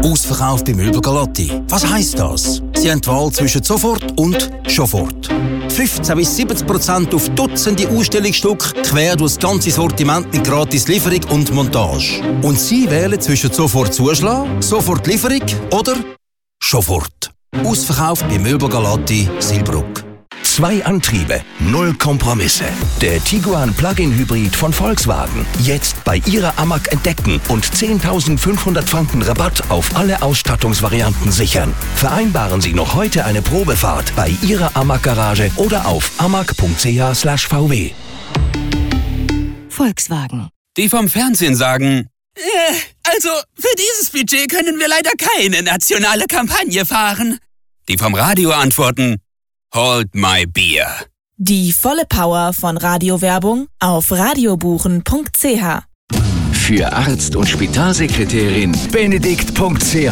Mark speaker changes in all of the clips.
Speaker 1: Ausverkauf bei Möbel Galatti. Was heisst das? Sie haben die Wahl zwischen sofort und Schofort. 15-70% auf Dutzende Ausstellungsstücke, quer durch das ganze Sortiment mit gratis Lieferung und Montage. Und Sie wählen zwischen sofort Zuschlag, sofort Lieferung oder Schofort. Ausverkauf bei Möbel Galatti, Silbruck.
Speaker 2: 2 Antriebe, 0 Kompromisse. Der Tiguan Plug-in Hybrid von Volkswagen. Jetzt bei Ihrer Amag entdecken und 10.500 Franken Rabatt auf alle Ausstattungsvarianten sichern. Vereinbaren Sie noch heute eine Probefahrt bei Ihrer Amag Garage oder auf amag.ch/vw.
Speaker 3: Volkswagen.
Speaker 4: Die vom Fernsehen sagen, also für dieses Budget können wir leider keine nationale Kampagne fahren. Die vom Radio antworten, Hold my beer.
Speaker 3: Die volle Power von Radiowerbung auf radiobuchen.ch.
Speaker 2: Für Arzt und Spitalsekretärin benedikt.ch.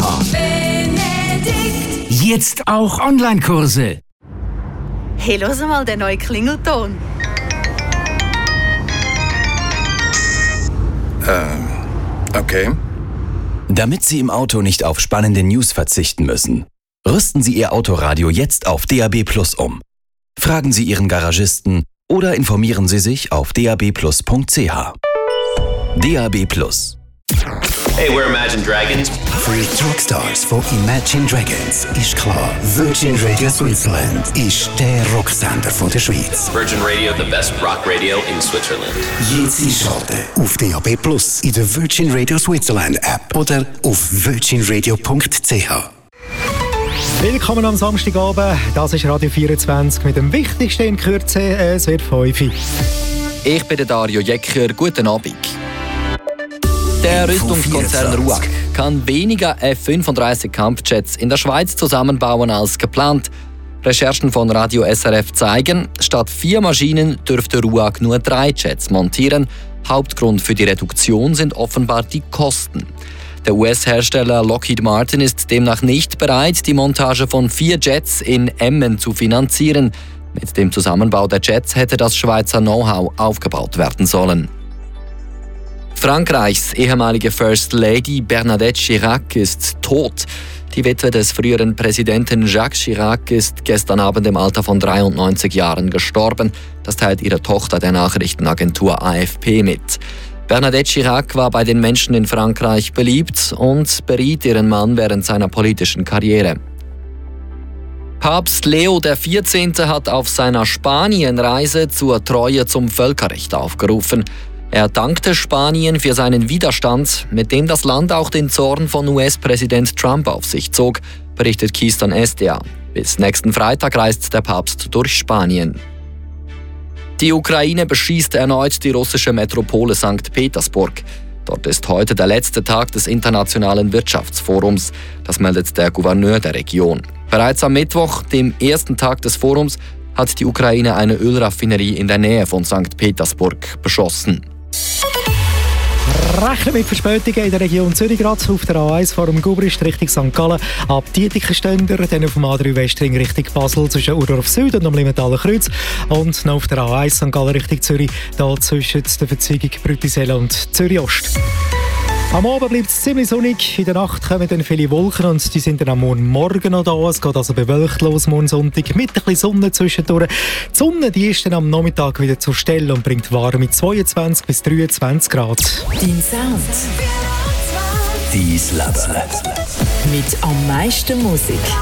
Speaker 2: Jetzt auch Online-Kurse.
Speaker 5: Hey, los mal den neuen Klingelton.
Speaker 6: Okay.
Speaker 7: Damit Sie im Auto nicht auf spannende News verzichten müssen, rüsten Sie Ihr Autoradio jetzt auf DAB+ um. Fragen Sie Ihren Garagisten oder informieren Sie sich auf dabplus.ch. DAB+.
Speaker 8: Hey, we're Imagine Dragons.
Speaker 1: Für die Rockstars von Imagine Dragons ist klar, Virgin Radio Switzerland ist der Rocksender von der Schweiz.
Speaker 8: Virgin Radio, the best rock radio in Switzerland.
Speaker 1: Jetzt einschalten auf DAB+, in der Virgin Radio Switzerland App oder auf virginradio.ch.
Speaker 9: Willkommen am Samstagabend. Das ist Radio 24 mit dem Wichtigsten in Kürze. Es wird 5.
Speaker 10: Ich bin der Dario Jecker. Guten Abend. Der Rüstungskonzern RUAG kann weniger F-35-Kampfjets in der Schweiz zusammenbauen als geplant. Recherchen von Radio SRF zeigen, statt 4 Maschinen dürfte RUAG nur 3 Jets montieren. Hauptgrund für die Reduktion sind offenbar die Kosten. Der US-Hersteller Lockheed Martin ist demnach nicht bereit, die Montage von 4 Jets in Emmen zu finanzieren. Mit dem Zusammenbau der Jets hätte das Schweizer Know-how aufgebaut werden sollen. Frankreichs ehemalige First Lady Bernadette Chirac ist tot. Die Witwe des früheren Präsidenten Jacques Chirac ist gestern Abend im Alter von 93 Jahren gestorben. Das teilt ihre Tochter der Nachrichtenagentur AFP mit. Bernadette Chirac war bei den Menschen in Frankreich beliebt und beriet ihren Mann während seiner politischen Karriere. Papst Leo XIV. Hat auf seiner Spanienreise zur Treue zum Völkerrecht aufgerufen. Er dankte Spanien für seinen Widerstand, mit dem das Land auch den Zorn von US-Präsident Trump auf sich zog, berichtet Keystone SDA. Bis nächsten Freitag reist der Papst durch Spanien. Die Ukraine beschießt erneut die russische Metropole St. Petersburg. Dort ist heute der letzte Tag des Internationalen Wirtschaftsforums. Das meldet der Gouverneur der Region. Bereits am Mittwoch, dem ersten Tag des Forums, hat die Ukraine eine Ölraffinerie in der Nähe von St. Petersburg beschossen.
Speaker 9: Rechnen mit Verspätungen in der Region Zürich gerade auf der A1 vor dem Gubrist Richtung St. Gallen ab Dietikenständer, dann auf dem A3 Westring Richtung Basel zwischen Urdorf Süd und am Limentaler Kreuz und noch auf der A1 St. Gallen Richtung Zürich, da zwischen der Verzweigung Brütisel und Zürich Ost. Am Abend bleibt es ziemlich sonnig, in der Nacht kommen dann viele Wolken und die sind dann am Morgen noch da. Es geht also bewölkt los morgen Sonntag mit ein bisschen Sonne zwischendurch. Die Sonne die ist dann am Nachmittag wieder zur Stelle und bringt warm mit 22 bis 23 Grad.
Speaker 3: Dein Sound.
Speaker 7: Dein Leben.
Speaker 3: Mit am meisten Musik.